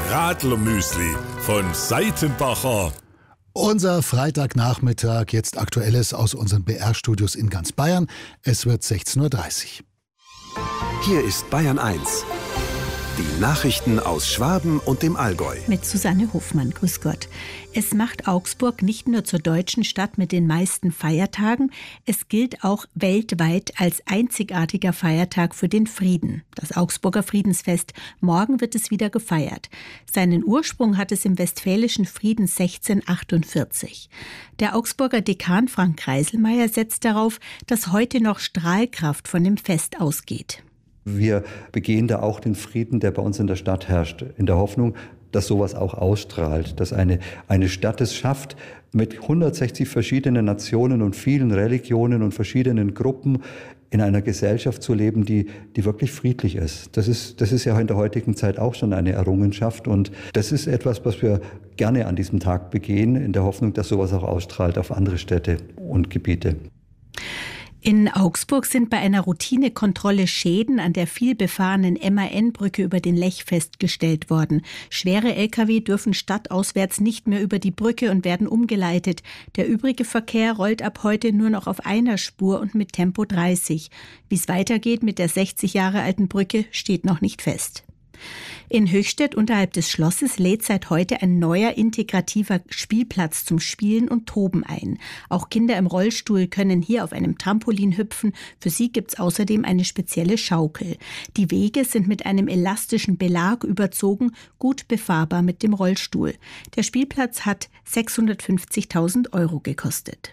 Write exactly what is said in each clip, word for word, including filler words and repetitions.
Radlermüsli von Seitenbacher. Unser Freitagnachmittag, jetzt Aktuelles aus unseren B R-Studios in ganz Bayern. Es wird sechzehn Uhr dreißig. Hier ist Bayern eins. Die Nachrichten aus Schwaben und dem Allgäu. Mit Susanne Hofmann, grüß Gott. Es macht Augsburg nicht nur zur deutschen Stadt mit den meisten Feiertagen, es gilt auch weltweit als einzigartiger Feiertag für den Frieden. Das Augsburger Friedensfest. Morgen wird es wieder gefeiert. Seinen Ursprung hat es im Westfälischen Frieden sechzehnhundertachtundvierzig. Der Augsburger Dekan Frank Kreiselmeier setzt darauf, dass heute noch Strahlkraft von dem Fest ausgeht. Wir begehen da auch den Frieden, der bei uns in der Stadt herrscht, in der Hoffnung, dass sowas auch ausstrahlt, dass eine, eine Stadt es schafft, mit hundertsechzig verschiedenen Nationen und vielen Religionen und verschiedenen Gruppen in einer Gesellschaft zu leben, die, die wirklich friedlich ist. Das ist, das ist ja in der heutigen Zeit auch schon eine Errungenschaft und das ist etwas, was wir gerne an diesem Tag begehen, in der Hoffnung, dass sowas auch ausstrahlt auf andere Städte und Gebiete. In Augsburg sind bei einer Routinekontrolle Schäden an der vielbefahrenen M A N-Brücke über den Lech festgestellt worden. Schwere L K W dürfen stadtauswärts nicht mehr über die Brücke und werden umgeleitet. Der übrige Verkehr rollt ab heute nur noch auf einer Spur und mit Tempo dreißig. Wie es weitergeht mit der sechzig Jahre alten Brücke, steht noch nicht fest. In Höchstädt unterhalb des Schlosses lädt seit heute ein neuer integrativer Spielplatz zum Spielen und Toben ein. Auch Kinder im Rollstuhl können hier auf einem Trampolin hüpfen. Für sie gibt's außerdem eine spezielle Schaukel. Die Wege sind mit einem elastischen Belag überzogen, gut befahrbar mit dem Rollstuhl. Der Spielplatz hat sechshundertfünfzigtausend Euro gekostet.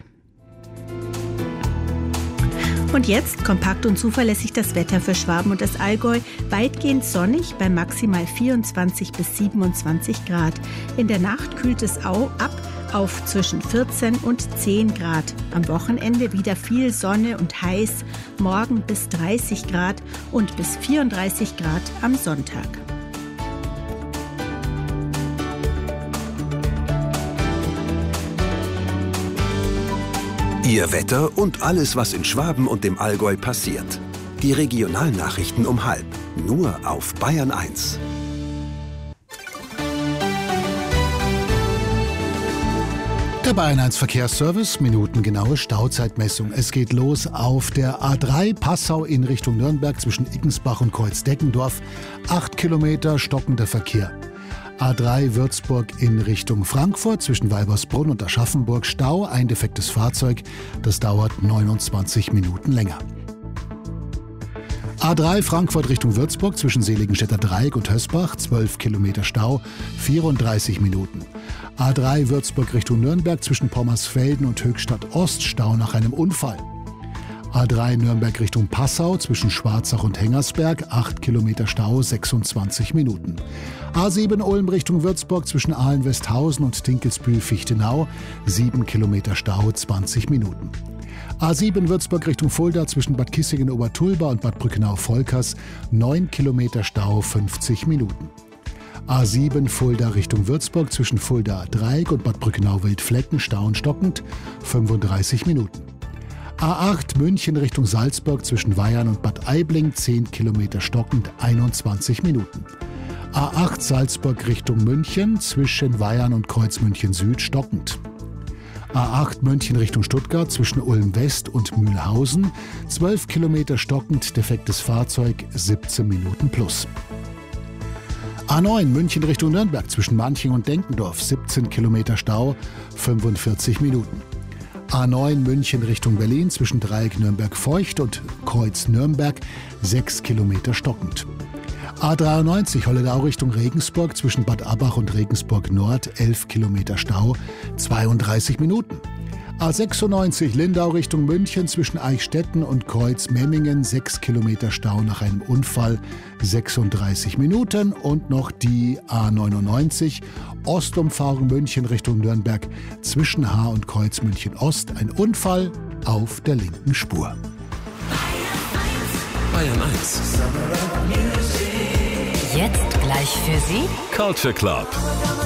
Und jetzt kompakt und zuverlässig das Wetter für Schwaben und das Allgäu. Weitgehend sonnig bei maximal vierundzwanzig bis siebenundzwanzig Grad. In der Nacht kühlt es auch ab auf zwischen vierzehn und zehn Grad. Am Wochenende wieder viel Sonne und heiß. Morgen bis dreißig Grad und bis vierunddreißig Grad am Sonntag. Ihr Wetter und alles, was in Schwaben und dem Allgäu passiert. Die Regionalnachrichten um halb. Nur auf Bayern eins. Der Bayern eins Verkehrsservice, minutengenaue Stauzeitmessung. Es geht los auf der A drei Passau in Richtung Nürnberg zwischen Iggensbach und Kreuzdeckendorf. Acht Kilometer stockender Verkehr. A drei Würzburg in Richtung Frankfurt zwischen Weibersbrunn und Aschaffenburg Stau, ein defektes Fahrzeug, das dauert neunundzwanzig Minuten länger. A drei Frankfurt Richtung Würzburg zwischen Seligenstädter Dreieck und Hösbach, zwölf Kilometer Stau, vierunddreißig Minuten. A drei Würzburg Richtung Nürnberg zwischen Pommersfelden und Höchstadt Ost, Stau nach einem Unfall. A drei Nürnberg Richtung Passau zwischen Schwarzach und Hengersberg, acht Kilometer Stau, sechsundzwanzig Minuten. A sieben Ulm Richtung Würzburg zwischen Ahlen-Westhausen und Dinkelsbühl-Fichtenau, sieben Kilometer Stau, zwanzig Minuten. A sieben Würzburg Richtung Fulda zwischen Bad Kissingen-Obertulba und Bad Brückenau-Volkers, neun Kilometer Stau, fünfzig Minuten. A sieben Fulda Richtung Würzburg zwischen Fulda-Dreieck und Bad Brückenau-Wildflecken, Stau und stockend, fünfunddreißig Minuten. A acht München Richtung Salzburg zwischen Weyarn und Bad Aibling, zehn Kilometer stockend, einundzwanzig Minuten. A acht Salzburg Richtung München zwischen Weyarn und Kreuzmünchen Süd, stockend. A acht München Richtung Stuttgart zwischen Ulm West und Mühlhausen, zwölf Kilometer stockend, defektes Fahrzeug, siebzehn Minuten plus. A neun München Richtung Nürnberg zwischen Manching und Denkendorf, siebzehn Kilometer Stau, fünfundvierzig Minuten. A neun München Richtung Berlin zwischen Dreieck Nürnberg-Feucht und Kreuz Nürnberg, sechs Kilometer stockend. A dreiundneunzig Holledau Richtung Regensburg zwischen Bad Abbach und Regensburg Nord, elf Kilometer Stau, zweiunddreißig Minuten. A sechsundneunzig Lindau Richtung München zwischen Eichstätten und Kreuz-Memmingen, sechs Kilometer Stau nach einem Unfall, sechsunddreißig Minuten. Und noch die A neunundneunzig Ostumfahrung München Richtung Nürnberg zwischen Haar und Kreuz München Ost, ein Unfall auf der linken Spur. Bayern eins. Jetzt gleich für Sie Culture Club.